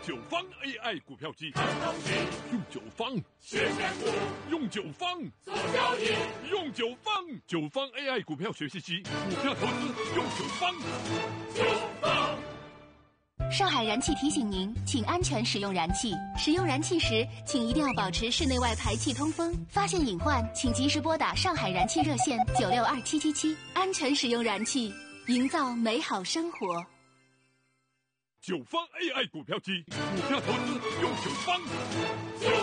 九方 AI 股票机，用九方学选股， 用九方做交易， 用九方AI 股票学习机，股票投资用九方。 九方。 上海燃气提醒您，请安全使用燃气。使用燃气时，请一定要保持室内外排气通风。发现隐患，请及时拨打上海燃气热线962777。安全使用燃气，营造美好生活。 九方 AI 股票机，股票投资用九方。